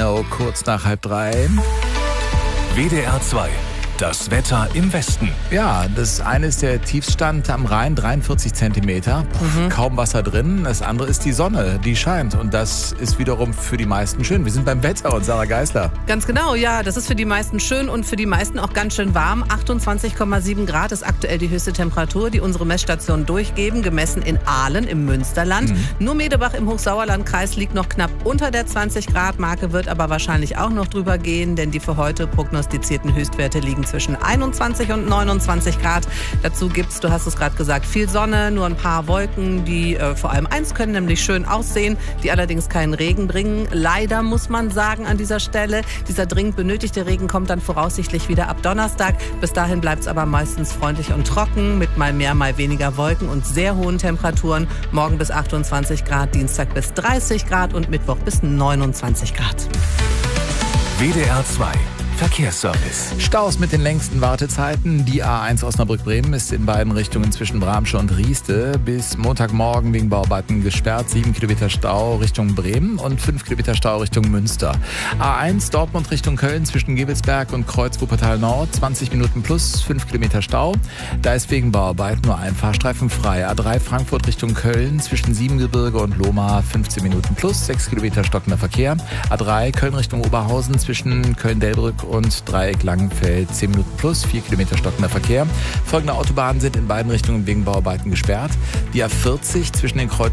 Know, kurz nach 2:30. WDR 2. Das Wetter im Westen. Ja, das eine ist der Tiefstand am Rhein, 43 Zentimeter. Kaum Wasser drin. Das andere ist die Sonne, die scheint. Und das ist wiederum für die meisten schön. Wir sind beim Wetter und Sarah Geisler. Ganz genau, ja. Das ist für die meisten schön und für die meisten auch ganz schön warm. 28,7 Grad ist aktuell die höchste Temperatur, die unsere Messstationen durchgeben, gemessen in Aalen im Münsterland. Nur Medebach im Hochsauerlandkreis liegt noch knapp unter der 20-Grad-Marke, wird aber wahrscheinlich auch noch drüber gehen, denn die für heute prognostizierten Höchstwerte liegen zwischen 21 und 29 Grad. Dazu gibt's, du hast es gerade gesagt, viel Sonne, nur ein paar Wolken, die vor allem eins können, nämlich schön aussehen, die allerdings keinen Regen bringen. Leider muss man sagen an dieser Stelle, dieser dringend benötigte Regen kommt dann voraussichtlich wieder ab Donnerstag. Bis dahin bleibt's aber meistens freundlich und trocken mit mal mehr, mal weniger Wolken und sehr hohen Temperaturen. Morgen bis 28 Grad, Dienstag bis 30 Grad und Mittwoch bis 29 Grad. WDR 2. Verkehrsservice. Staus mit den längsten Wartezeiten. Die A1 Osnabrück-Bremen ist in beiden Richtungen zwischen Bramsche und Rieste bis Montagmorgen wegen Bauarbeiten gesperrt. 7 Kilometer Stau Richtung Bremen und 5 Kilometer Stau Richtung Münster. A1 Dortmund Richtung Köln zwischen Gebelsberg und Kreuz Wuppertal Nord. 20 Minuten plus 5 Kilometer Stau. Da ist wegen Bauarbeiten nur ein Fahrstreifen frei. A3 Frankfurt Richtung Köln zwischen Siebengebirge und Lohmar 15 Minuten plus 6 Kilometer stockender Verkehr. A3 Köln Richtung Oberhausen zwischen Köln-Delbrück und Dreieck Langenfeld 10 Minuten plus 4 Kilometer stockender Verkehr. Folgende Autobahnen sind in beiden Richtungen wegen Bauarbeiten gesperrt. Die A40 zwischen den Kreuz